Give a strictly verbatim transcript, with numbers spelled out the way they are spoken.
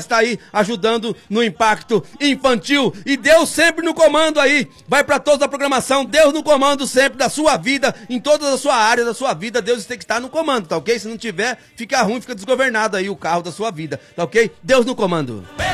está aí ajudando no impacto infantil. E Deus sempre no comando aí. Vai para toda a programação. Deus no comando sempre da sua vida, em toda a sua área da sua vida. Deus tem que estar no comando, tá ok? Se não tiver, fica ruim, fica desgovernado aí o carro da sua vida, tá ok? Deus no comando.